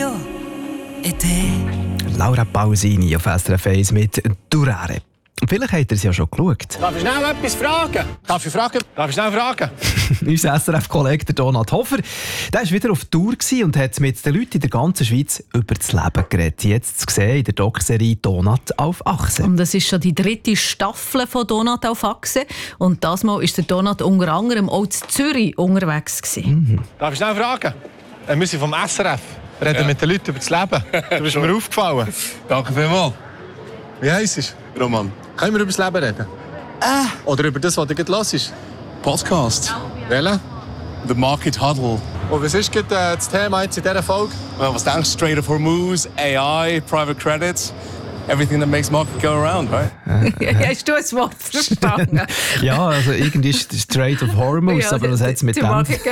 io e te. Laura Pausini auf SRF 1 mit «Durare». Vielleicht habt ihr es ja schon geschaut. Darf ich schnell etwas fragen? Darf ich schnell fragen? Unser SRF-Kollege Donat Hofer, der war wieder auf Tour und hat mit den Leuten in der ganzen Schweiz über das Leben geredet. Jetzt zu sehen in der Doc-Serie «Donat auf Achse». Und das ist schon die 3. Staffel von «Donat auf Achse». Und das Mal war der Donat unter anderem auch in Zürich unterwegs. Darf ich schnell fragen? Wir sind vom SRF. Reden mit den Leuten über das Leben. Du bist mir aufgefallen. Danke vielmals. Wie heisst es? Roman. Können wir über das Leben reden? Oder über das, was du gerade hörst? Podcast. Welchen? The Market Huddle. Und was ist gerade das Thema jetzt in dieser Folge? Well, was denkst du? Strait of Hormuz, AI, private credits. Everything that makes market go around, right? Hast du ein Wort verstanden? Ja, also irgendwie ist es Strait of Hormuz, ja, aber was hat es mit dem?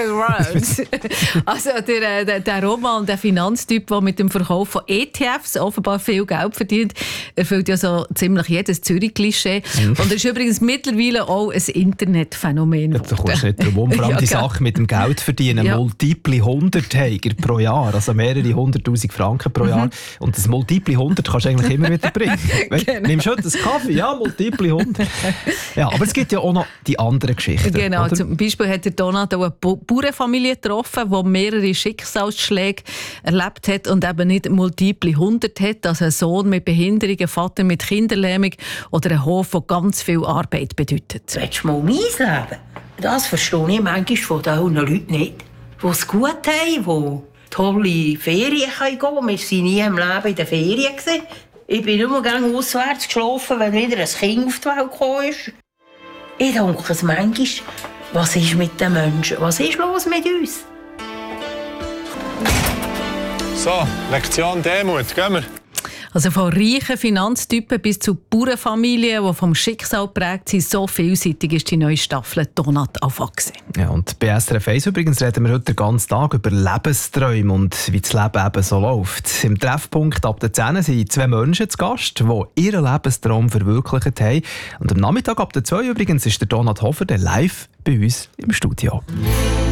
Also der Roman, der Finanztyp, der mit dem Verkauf von ETFs offenbar viel Geld verdient, erfüllt ja so ziemlich jedes Zürich-Klischee. Und er ist übrigens mittlerweile auch ein Internetphänomen. Ja, da kommst du nicht drum. Vor allem die Sache mit dem Geld verdienen, multiple Hunderttäger pro Jahr, also mehrere 100'000 Franken pro Jahr. Und das multiple 100 kannst du eigentlich immer wieder bringen. Genau. Nimmst du heute einen Kaffee? Ja, multiple 100. Ja, aber es gibt ja auch noch die anderen Geschichten. Genau, oder? zum Beispiel hat der Donat auch eine Bauernfamilie getroffen, die mehrere Schicksalsschläge erlebt hat und eben nicht multiple 100 hat, also ein Sohn mit Behinderung, ein Vater mit Kinderlähmung oder ein Hof, der ganz viel Arbeit bedeutet. Willst du mal mein Leben? Das verstehe ich manchmal von den Leuten nicht, die es gut haben, die tolle Ferien gehen können. Wir waren nie im Leben in den Ferien. Ich bin immer gerne auswärts geschlafen, wenn wieder ein Kind auf die Welt gekommen ist. Ich denke es manchmal, was ist mit den Menschen? Was ist los mit uns? So, Lektion Demut, gehen wir. Also von reichen Finanztypen bis zu Bauernfamilien, die vom Schicksal geprägt sind, so vielseitig ist die neue Staffel «Donat auf Achse». Ja, und bei SRF 1 übrigens reden wir heute den ganzen Tag über Lebensträume und wie das Leben eben so läuft. Im Treffpunkt ab der 10 sind 2 Menschen zu Gast, die ihren Lebenstraum verwirklicht haben. Und am Nachmittag ab der 2 übrigens ist der Donat Hofer live bei uns im Studio.